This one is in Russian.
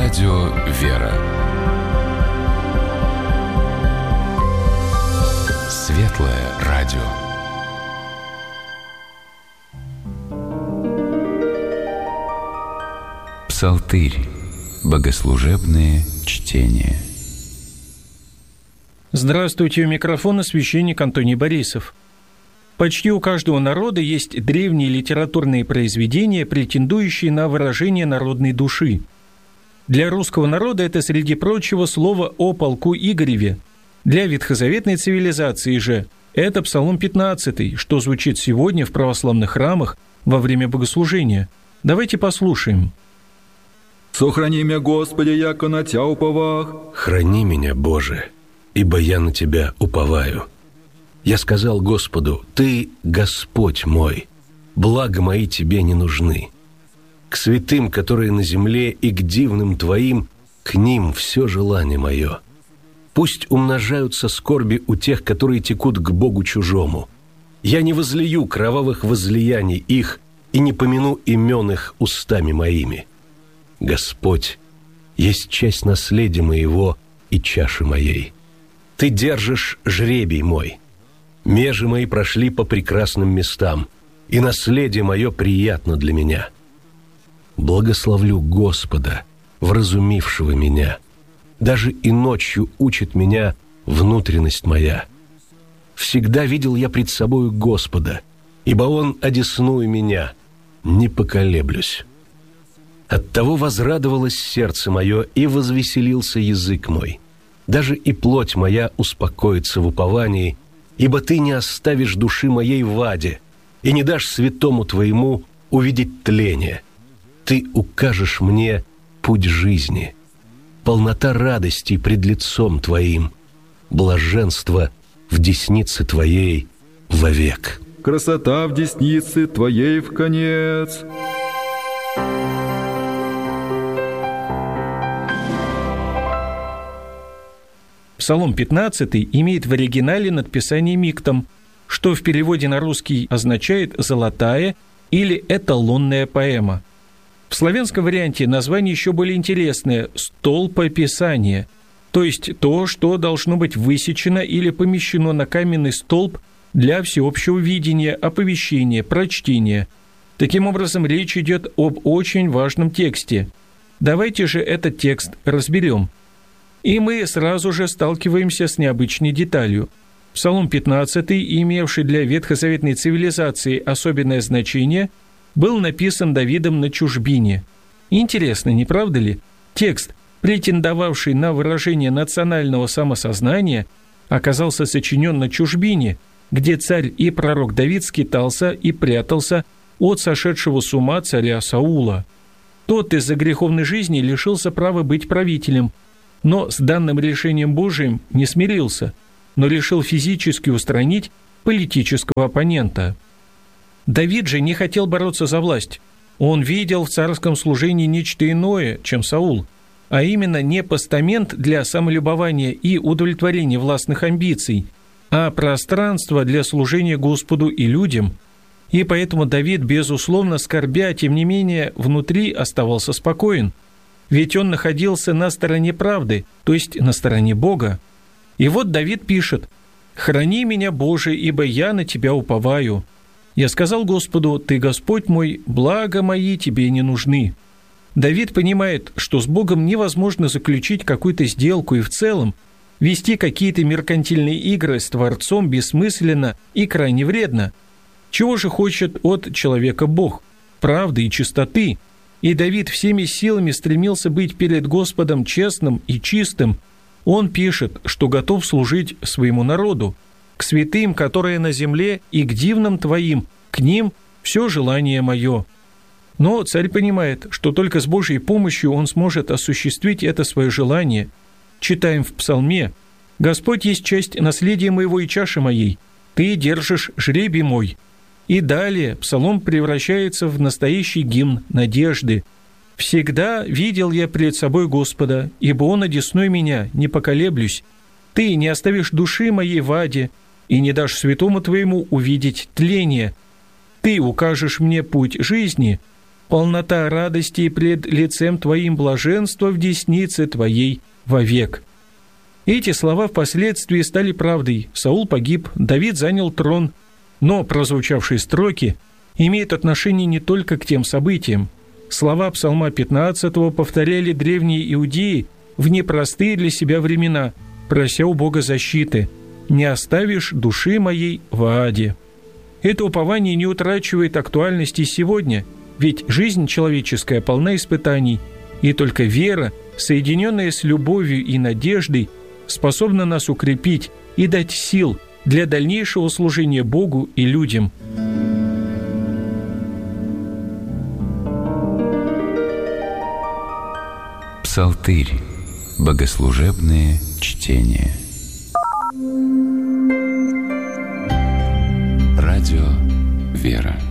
Радио «Вера». Светлое радио. Псалтырь. Богослужебные чтения. Здравствуйте, у микрофона священник Антоний Борисов. Почти у каждого народа есть древние литературные произведения, претендующие на выражение народной души. Для русского народа это, среди прочего, слово о полку Игореве. Для ветхозаветной цивилизации же это Псалом 15, что звучит сегодня в православных храмах во время богослужения. Давайте послушаем. «Сохрани меня, Господи, яко на Тя уповах». «Храни меня, Боже, ибо я на Тебя уповаю. Я сказал Господу: Ты Господь мой, блага мои Тебе не нужны. К святым, которые на земле, и к дивным Твоим, к ним все желание мое. Пусть умножаются скорби у тех, которые текут к Богу чужому. Я не возлию кровавых возлияний их и не помяну имен их устами моими. Господь есть часть наследия моего и чаши моей. Ты держишь жребий мой. Межи мои прошли по прекрасным местам, и наследие мое приятно для меня. Благословлю Господа, вразумившего меня. Даже и ночью учит меня внутренность моя. Всегда видел я пред собою Господа, ибо Он одесную меня, не поколеблюсь. Оттого возрадовалось сердце мое, и возвеселился язык мой. Даже и плоть моя успокоится в уповании, ибо Ты не оставишь души моей в аде и не дашь святому Твоему увидеть тление. Ты укажешь мне путь жизни, полнота радости пред лицом Твоим, блаженство в деснице Твоей вовек. Красота в деснице Твоей вконец». Псалом 15 имеет в оригинале надписание миктом, что в переводе на русский означает «золотая» или «эталонная поэма». В славянском варианте название еще более интересное – «столпописание», то есть то, что должно быть высечено или помещено на каменный столб для всеобщего видения, оповещения, прочтения. Таким образом, речь идет об очень важном тексте. Давайте же этот текст разберем. И мы сразу же сталкиваемся с необычной деталью. Псалом 15, имевший для ветхозаветной цивилизации особенное значение, был написан Давидом на чужбине. Интересно, не правда ли? Текст, претендовавший на выражение национального самосознания, оказался сочинен на чужбине, где царь и пророк Давид скитался и прятался от сошедшего с ума царя Саула. Тот из-за греховной жизни лишился права быть правителем, но с данным решением Божиим не смирился, но решил физически устранить политического оппонента. Давид же не хотел бороться за власть. Он видел в царском служении нечто иное, чем Саул, а именно не постамент для самолюбования и удовлетворения властных амбиций, а пространство для служения Господу и людям. И поэтому Давид, безусловно, скорбя, тем не менее, внутри оставался спокоен, ведь он находился на стороне правды, то есть на стороне Бога. И вот Давид пишет: «Храни меня, Боже, ибо я на Тебя уповаю. Я сказал Господу: Ты, Господь мой, блага мои Тебе не нужны». Давид понимает, что с Богом невозможно заключить какую-то сделку и в целом вести какие-то меркантильные игры с Творцом бессмысленно и крайне вредно. Чего же хочет от человека Бог? Правды и чистоты. И Давид всеми силами стремился быть перед Господом честным и чистым. Он пишет, что готов служить своему народу, к святым, которые на земле, и к дивным Твоим, к ним все желание мое. Но царь понимает, что только с Божьей помощью он сможет осуществить это свое желание. Читаем в Псалме: «Господь есть часть наследия моего и чаши моей, Ты держишь жребий мой». И далее Псалом превращается в настоящий гимн надежды. «Всегда видел я пред собой Господа, ибо Он одесной меня, не поколеблюсь. Ты не оставишь души моей в аде, и не дашь святому Твоему увидеть тление. Ты укажешь мне путь жизни, полнота радости пред лицем Твоим, блаженство в деснице Твоей вовек». Эти слова впоследствии стали правдой. Саул погиб, Давид занял трон, но прозвучавшие строки имеют отношение не только к тем событиям. Слова Псалма 15 повторяли древние иудеи в непростые для себя времена, прося у Бога защиты: «Не оставишь души моей в аде». Это упование не утрачивает актуальности сегодня, ведь жизнь человеческая полна испытаний, и только вера, соединенная с любовью и надеждой, способна нас укрепить и дать сил для дальнейшего служения Богу и людям. Псалтырь. Богослужебные чтения. Радио «Вера».